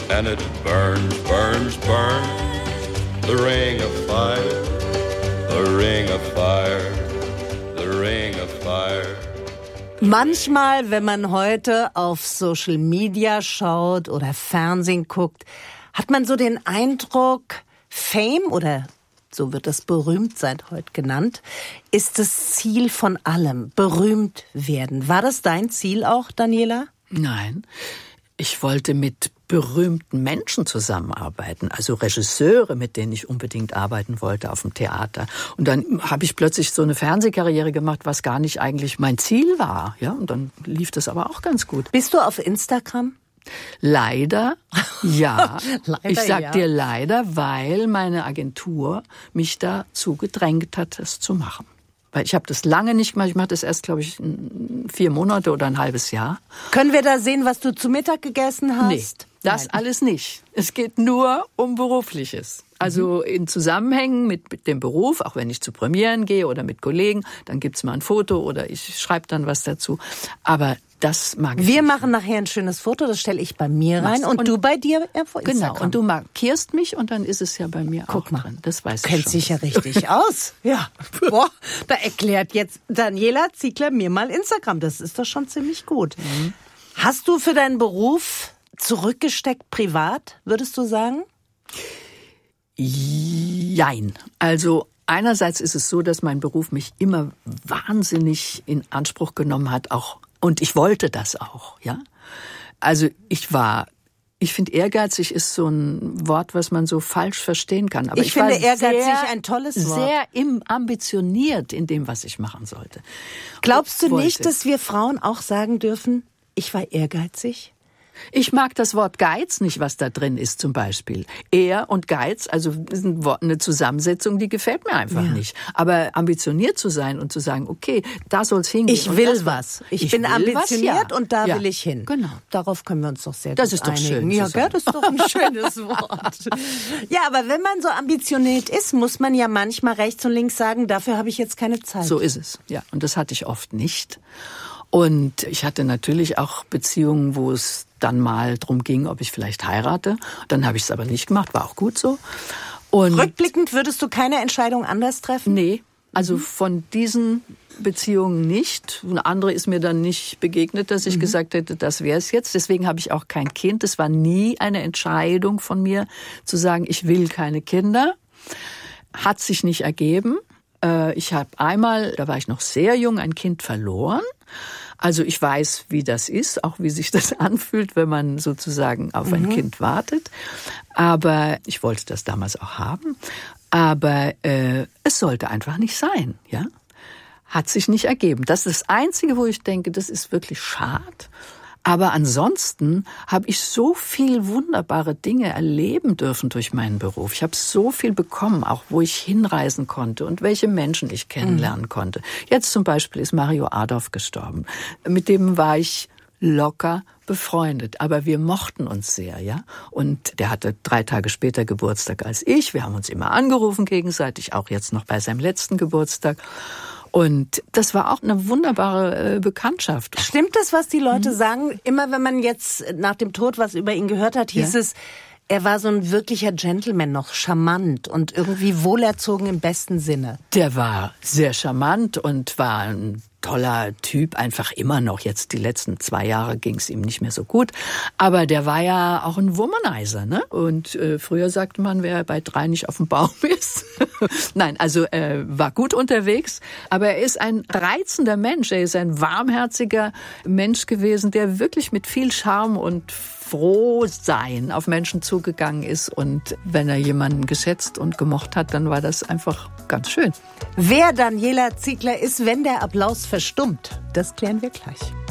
and it burns, burns, burns. The ring of fire, the ring of fire, the ring of fire. Manchmal, wenn man heute auf Social Media schaut oder Fernsehen guckt, hat man so den Eindruck, Fame oder so wird das Berühmtsein heute genannt, ist das Ziel von allem, berühmt werden. War das dein Ziel auch, Daniela? Nein, ich wollte mit berühmten Menschen zusammenarbeiten, also Regisseure, mit denen ich unbedingt arbeiten wollte auf dem Theater. Und dann habe ich plötzlich so eine Fernsehkarriere gemacht, was gar nicht eigentlich mein Ziel war. Ja, und dann lief das aber auch ganz gut. Bist du auf Instagram? Leider, ja. Leider, ich sag ja. dir leider, weil meine Agentur mich dazu gedrängt hat, das zu machen. Weil ich habe das lange nicht gemacht. Ich mache das erst, glaube ich, 4 Monate oder ein halbes Jahr. Können wir da sehen, was du zu Mittag gegessen hast? Nee, das alles nicht. Es geht nur um Berufliches. Also in Zusammenhängen mit dem Beruf, auch wenn ich zu Premieren gehe oder mit Kollegen, dann gibt's mal ein Foto oder ich schreibe dann was dazu. Aber das mag ich Wir nicht. machen nachher ein schönes Foto, das stelle ich bei mir rein und du bei dir vor Instagram. Genau, und du markierst mich und dann ist es ja bei mir Guck auch mal. drin. Das weiß ich Kennt schon. sich ja richtig aus. Ja. Boah, da erklärt jetzt Daniela Ziegler mir mal Instagram. Das ist doch schon ziemlich gut. Hast du für deinen Beruf zurückgesteckt privat, würdest du sagen? Jein. Also einerseits ist es so, dass mein Beruf mich immer wahnsinnig in Anspruch genommen hat, auch, und ich wollte das auch, ja. Also ich finde, ehrgeizig ist so ein Wort, was man so falsch verstehen kann. Aber Ich finde war ehrgeizig ein tolles Wort. Sehr ambitioniert in dem, was ich machen sollte. Glaubst du Wollte. nicht, dass wir Frauen auch sagen dürfen, ich war ehrgeizig? Ich mag das Wort Geiz nicht, was da drin ist zum Beispiel. Ehr und Geiz, also ist eine Zusammensetzung, die gefällt mir einfach nicht. Aber ambitioniert zu sein und zu sagen, okay, da soll's hingehen. Ich und will das was. Ich will bin was, ambitioniert ja. und da Ja. will ich hin. Genau. Darauf können wir uns doch sehr Das gut ist doch einigen. schön Ja, zu gell, sagen. das ist doch ein schönes Wort. Ja, aber wenn man so ambitioniert ist, muss man ja manchmal rechts und links sagen, dafür habe ich jetzt keine Zeit. So ist es, ja. Und das hatte ich oft nicht. Und ich hatte natürlich auch Beziehungen, wo es dann mal drum ging, ob ich vielleicht heirate. Dann habe ich es aber nicht gemacht, war auch gut so. Und Rückblickend würdest du keine Entscheidung anders treffen? nee, also von diesen Beziehungen nicht. Eine andere ist mir dann nicht begegnet, dass ich gesagt hätte, das wäre es jetzt. Deswegen habe ich auch kein Kind. Es war nie eine Entscheidung von mir, zu sagen, ich will keine Kinder. Hat sich nicht ergeben. Ich habe einmal, da war ich noch sehr jung, ein Kind verloren. Also ich weiß, wie das ist, auch wie sich das anfühlt, wenn man sozusagen auf ein Kind wartet. Aber ich wollte das damals auch haben. Aber es sollte einfach nicht sein, ja. Hat sich nicht ergeben. Das ist das Einzige, wo ich denke, das ist wirklich schade. Aber ansonsten habe ich so viel wunderbare Dinge erleben dürfen durch meinen Beruf. Ich habe so viel bekommen, auch wo ich hinreisen konnte und welche Menschen ich kennenlernen konnte. Jetzt zum Beispiel ist Mario Adorf gestorben. Mit dem war ich locker befreundet, aber wir mochten uns sehr, ja. Und der hatte 3 Tage später Geburtstag als ich. Wir haben uns immer angerufen gegenseitig, auch jetzt noch bei seinem letzten Geburtstag. Und das war auch eine wunderbare Bekanntschaft. Stimmt das, was die Leute sagen? Immer wenn man jetzt nach dem Tod was über ihn gehört hat, hieß es, er war so ein wirklicher Gentleman noch, charmant und irgendwie wohlerzogen im besten Sinne. Der war sehr charmant und war ein toller Typ, einfach immer noch. Jetzt die letzten 2 Jahre ging es ihm nicht mehr so gut. Aber der war ja auch ein Womanizer, ne? Und früher sagte man, wer bei 3 nicht auf dem Baum ist. Nein, also war gut unterwegs. Aber er ist ein reizender Mensch. Er ist ein warmherziger Mensch gewesen, der wirklich mit viel Charme und Frohsein auf Menschen zugegangen ist. Und wenn er jemanden geschätzt und gemocht hat, dann war das einfach ganz schön. Wer Daniela Ziegler ist, wenn der Applaus verstummt, das klären wir gleich.